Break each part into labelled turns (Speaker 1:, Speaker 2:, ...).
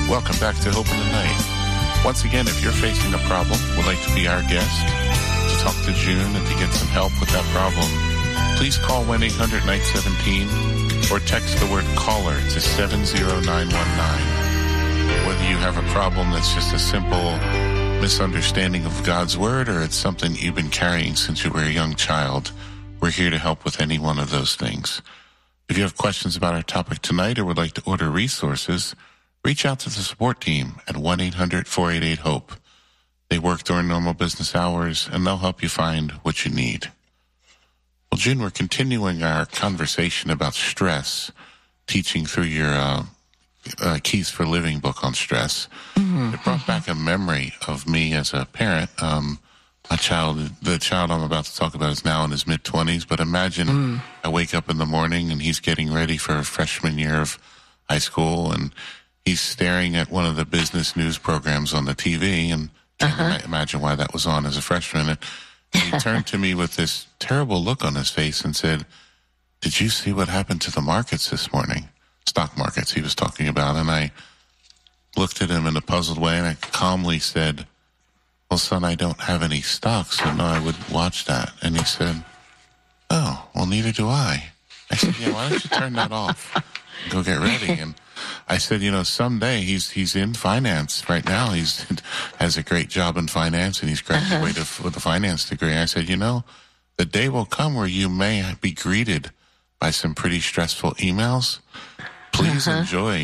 Speaker 1: Welcome back to Hope in the Night. Once again, if you're facing a problem, would like to be our guest, to talk to June and to get some help with that problem, please call 1-800-917 or text the word caller to 70919. Whether you have a problem that's just a simple misunderstanding of God's word or it's something you've been carrying since you were a young child, we're here to help with any one of those things. If you have questions about our topic tonight or would like to order resources, reach out to the support team at 1-800-488-HOPE. They work during normal business hours, and they'll help you find what you need. Well, June, we're continuing our conversation about stress, teaching through your Keys for Living book on stress. Mm-hmm. It brought back a memory of me as a parent. The child I'm about to talk about is now in his mid-20s, but imagine I wake up in the morning and he's getting ready for a freshman year of high school, and he's staring at one of the business news programs on the TV, and can't imagine why that was on as a freshman. And he turned to me with this terrible look on his face and said, "Did you see what happened to the markets this morning?" Stock markets he was talking about. And I looked at him in a puzzled way, and I calmly said, "Well, son, I don't have any stocks, so no, I wouldn't watch that." And he said, "Oh, well, neither do I." I said, "Yeah, why don't you turn that off and go get ready?" And I said, someday he's in finance right now. He's has a great job in finance, and he's graduated with a finance degree. I said, the day will come where you may be greeted by some pretty stressful emails. Please enjoy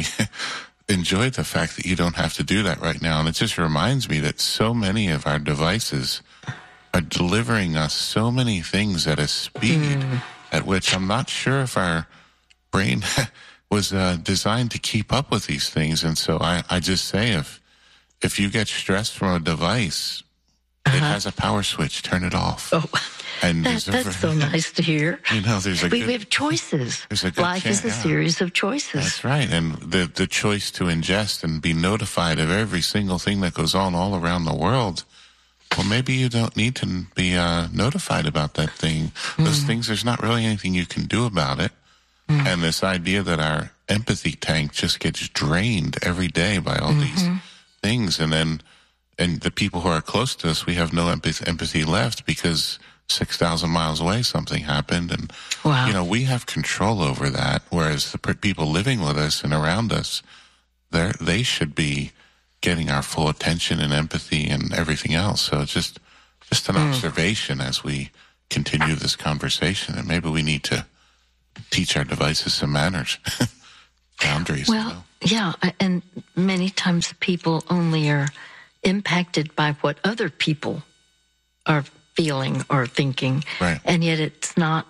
Speaker 1: the fact that you don't have to do that right now. And it just reminds me that so many of our devices are delivering us so many things at a speed at which I'm not sure if our brain was designed to keep up with these things. And so I just say, if you get stressed from a device, it has a power switch. Turn it off.
Speaker 2: Oh, and that's so nice to hear.
Speaker 1: We have choices.
Speaker 2: Life is a series of choices.
Speaker 1: That's right. And the choice to ingest and be notified of every single thing that goes on all around the world. Well, maybe you don't need to be notified about that thing. Those things, there's not really anything you can do about it. And this idea that our empathy tank just gets drained every day by all these things. And the people who are close to us, we have no empathy left because 6,000 miles away something happened. And, we have control over that. Whereas the people living with us and around us, they should be getting our full attention and empathy and everything else. So it's just an observation as we continue this conversation. And maybe we need to teach our devices some manners, boundaries.
Speaker 2: Well, yeah, and many times people only are impacted by what other people are feeling or thinking,
Speaker 1: right.
Speaker 2: And yet it's not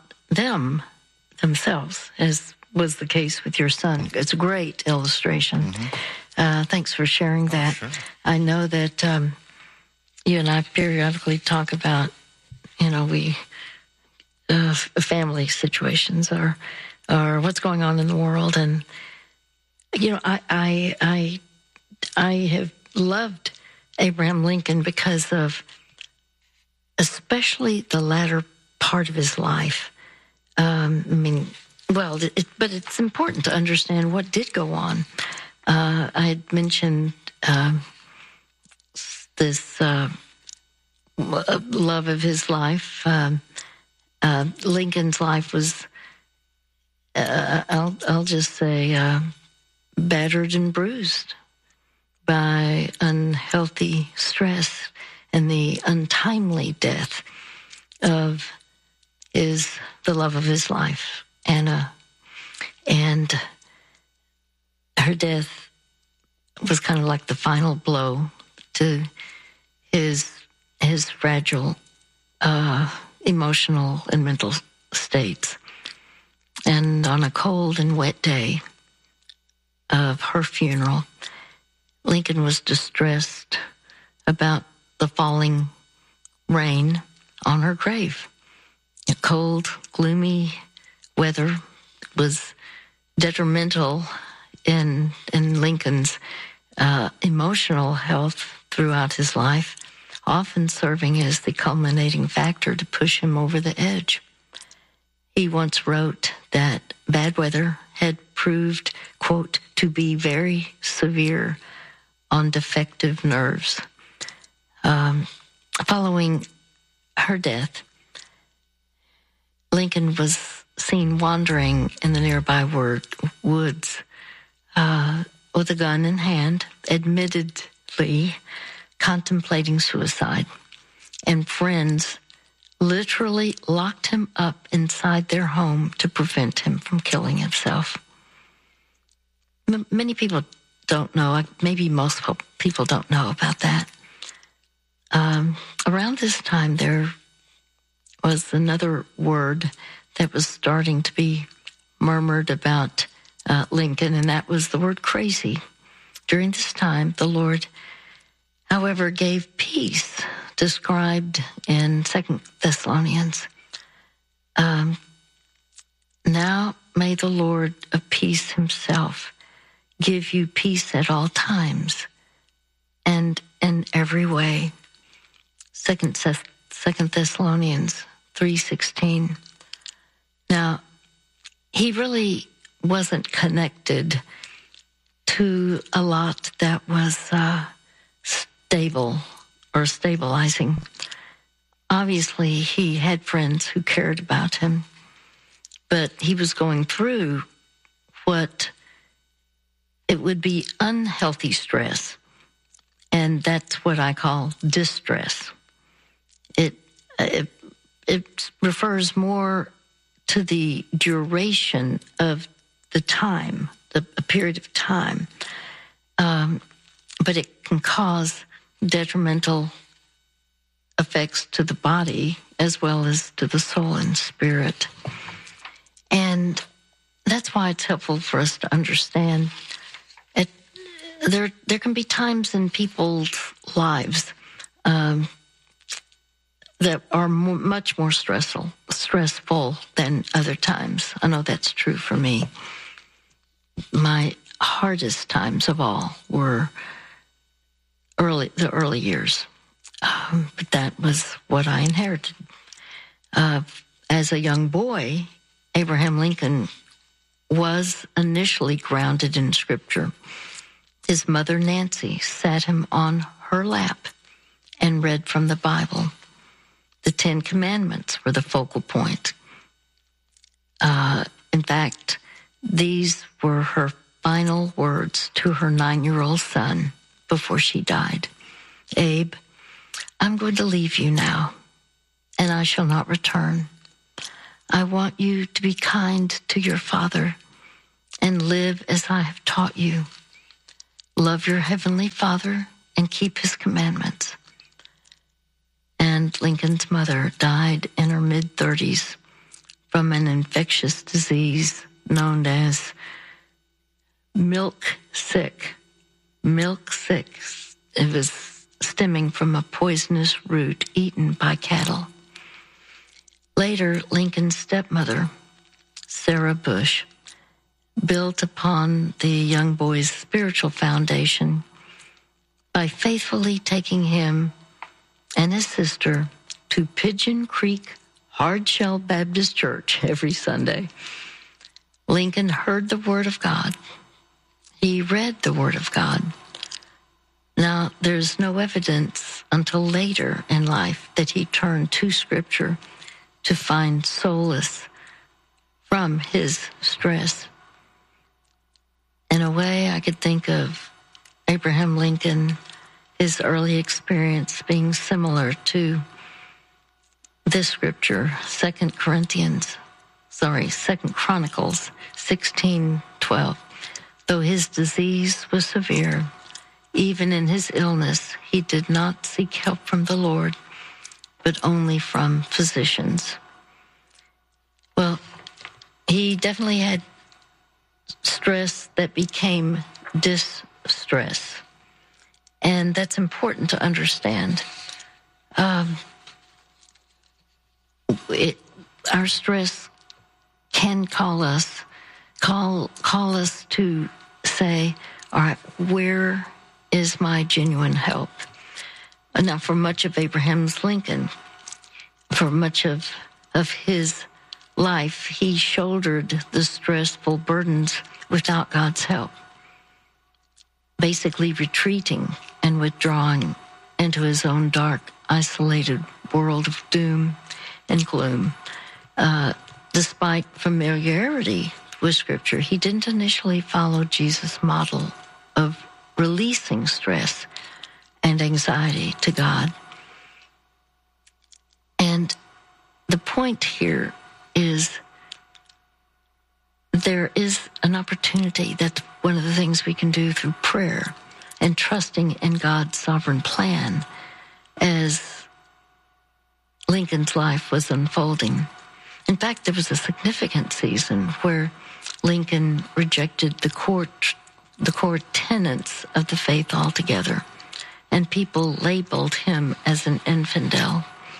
Speaker 2: themselves, as was the case with your son. It's a great illustration. Thanks for sharing that.
Speaker 1: Sure.
Speaker 2: I know that you and I periodically talk about, family situations or what's going on in the world. And, I have loved Abraham Lincoln because of especially the latter part of his life. But it's important to understand what did go on. I had mentioned this love of his life. Lincoln's life was, I'll just say, battered and bruised by unhealthy stress and the untimely death of the love of his life, Anna. And her death was kind of like the final blow to his fragile emotional and mental states. And on a cold and wet day of her funeral, Lincoln was distressed about the falling rain on her grave. The cold, gloomy weather was detrimental in Lincoln's emotional health throughout his life, often serving as the culminating factor to push him over the edge. He once wrote that bad weather had proved, quote, to be very severe on defective nerves. Following her death, Lincoln was seen wandering in the nearby woods with a gun in hand, admittedly contemplating suicide, and friends literally locked him up inside their home to prevent him from killing himself. Many people don't know, maybe most people don't know about that. Around this time, there was another word that was starting to be murmured about Lincoln, and that was the word crazy. During this time, the Lord, however, gave peace, described in 2 Thessalonians. Now may the Lord of peace himself give you peace at all times and in every way. 2 Thessalonians 3:16. Now, he really wasn't connected to a lot that was stable or stabilizing. Obviously, he had friends who cared about him, but he was going through what it would be unhealthy stress, and that's what I call distress. It refers more to the duration of the time, a period of time, but it can cause detrimental effects to the body as well as to the soul and spirit. And that's why it's helpful for us to understand it. There can be times in people's lives that are much more stressful than other times. I know that's true for me. My hardest times of all were the early years, but that was what I inherited. As a young boy, Abraham Lincoln was initially grounded in Scripture. His mother, Nancy, sat him on her lap and read from the Bible. The 10 Commandments were the focal point. In fact, these were her final words to her 9-year-old son before she died. Abe, I'm going to leave you now, and I shall not return. I want you to be kind to your father and live as I have taught you. Love your heavenly Father and keep his commandments. And Lincoln's mother died in her mid-30s from an infectious disease known as milk sick. Milk sick. It was stemming from a poisonous root eaten by cattle. Later, Lincoln's stepmother, Sarah Bush, built upon the young boy's spiritual foundation by faithfully taking him and his sister to Pigeon Creek Hardshell Baptist Church every Sunday. Lincoln heard the Word of God. He read the Word of God. Now, there's no evidence until later in life that he turned to Scripture to find solace from his stress. In a way, I could think of Abraham Lincoln, his early experience being similar to this scripture, 2 Chronicles 16:12. Though his disease was severe, even in his illness, he did not seek help from the Lord, but only from physicians. Well, he definitely had stress that became distress. And that's important to understand. Our stress can call us to say, all right, where is my genuine help? Now, for much of Abraham's Lincoln, for much of his life, he shouldered the stressful burdens without God's help. basically retreating and withdrawing into his own dark, isolated world of doom and gloom. Despite familiarity with Scripture, he didn't initially follow Jesus' model of releasing stress and anxiety to God. And the point here is there is an opportunity that one of the things we can do through prayer and trusting in God's sovereign plan as Lincoln's life was unfolding. In fact, there was a significant season where Lincoln rejected the core tenets of the faith altogether, and people labeled him as an infidel.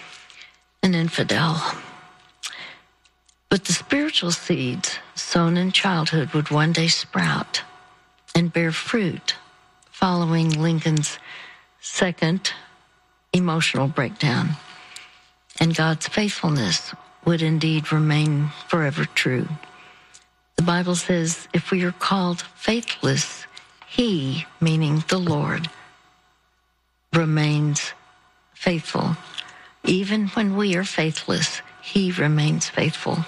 Speaker 2: But the spiritual seeds sown in childhood would one day sprout and bear fruit following Lincoln's second emotional breakdown. And God's faithfulness would indeed remain forever true. The Bible says, if we are called faithless, He, meaning the Lord, remains faithful. Even when we are faithless, He remains faithful.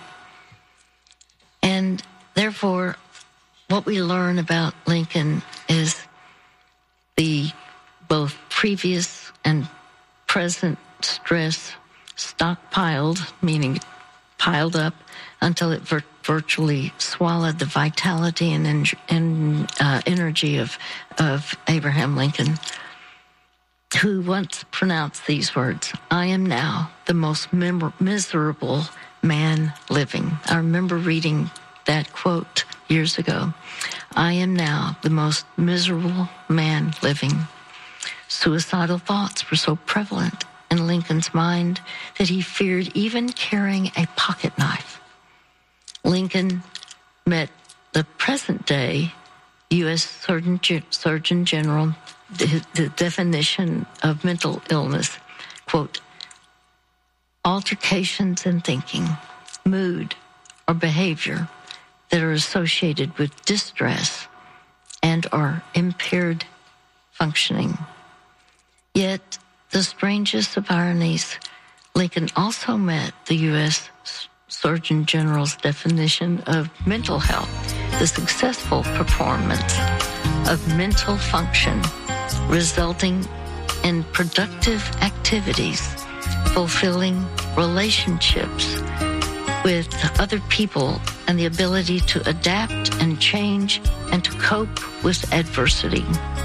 Speaker 2: And therefore, what we learn about Lincoln is the both previous and present stress stockpiled, meaning piled up until it virtually swallowed the vitality and energy of Abraham Lincoln, who once pronounced these words, "I am now the most miserable man living." I remember reading that quote years ago. I am now the most miserable man living. Suicidal thoughts were so prevalent in Lincoln's mind that he feared even carrying a pocket knife. Lincoln met the present-day U.S. Surgeon General, the definition of mental illness, quote, altercations in thinking, mood, or behavior that are associated with distress and are impaired functioning. Yet, the strangest of ironies, Lincoln also met the U.S. Surgeon General's definition of mental health, the successful performance of mental function resulting in productive activities, fulfilling relationships with other people, and the ability to adapt and change and to cope with adversity.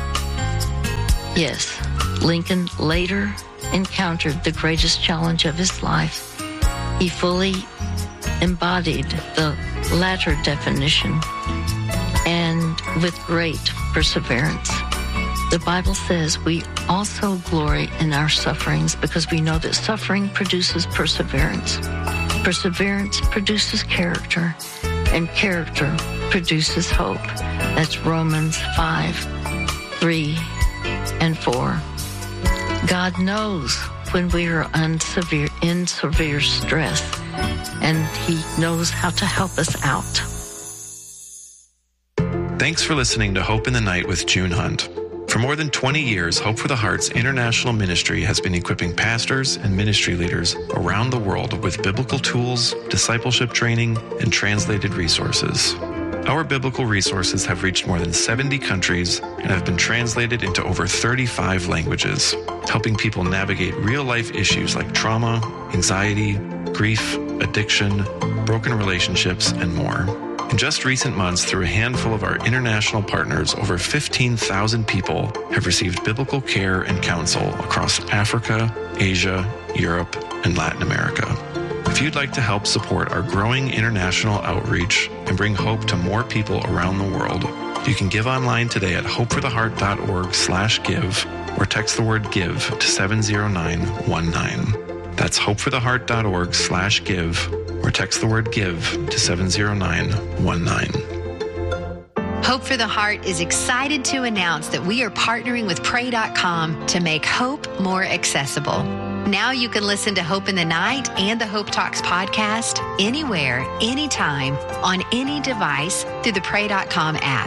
Speaker 2: Yes, Lincoln later encountered the greatest challenge of his life. He fully embodied the latter definition, and with great perseverance. The Bible says we also glory in our sufferings because we know that suffering produces perseverance. Perseverance produces character, and character produces hope. That's Romans 5, 3, and 4. God knows when we are in severe stress, and He knows how to help us out.
Speaker 3: Thanks for listening to Hope in the Night with June Hunt. For more than 20 years, Hope for the Heart's international ministry has been equipping pastors and ministry leaders around the world with biblical tools, discipleship training, and translated resources. Our biblical resources have reached more than 70 countries and have been translated into over 35 languages, helping people navigate real-life issues like trauma, anxiety, grief, addiction, broken relationships, and more. In just recent months, through a handful of our international partners, over 15,000 people have received biblical care and counsel across Africa, Asia, Europe, and Latin America. If you'd like to help support our growing international outreach and bring hope to more people around the world, you can give online today at hopefortheheart.org/give or text the word GIVE to 70919. That's hopefortheheart.org/give or text the word GIVE to 70919.
Speaker 4: Hope for the Heart is excited to announce that we are partnering with Pray.com to make hope more accessible. Now you can listen to Hope in the Night and the Hope Talks podcast anywhere, anytime, on any device through the Pray.com app.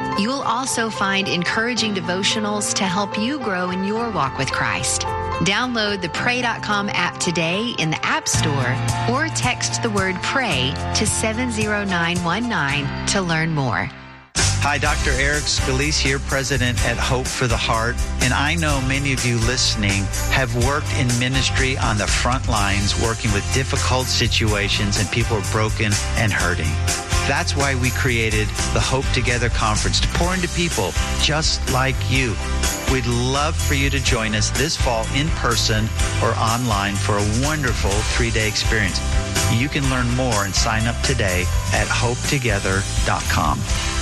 Speaker 4: You'll also find encouraging devotionals to help you grow in your walk with Christ. Download the Pray.com app today in the App Store or text the word PRAY to 70919 to learn more.
Speaker 5: Hi, Dr. Eric Scalise here, President at Hope for the Heart. And I know many of you listening have worked in ministry on the front lines, working with difficult situations, and people are broken and hurting. That's why we created the Hope Together Conference to pour into people just like you. We'd love for you to join us this fall in person or online for a wonderful 3-day experience. You can learn more and sign up today at hopetogether.com.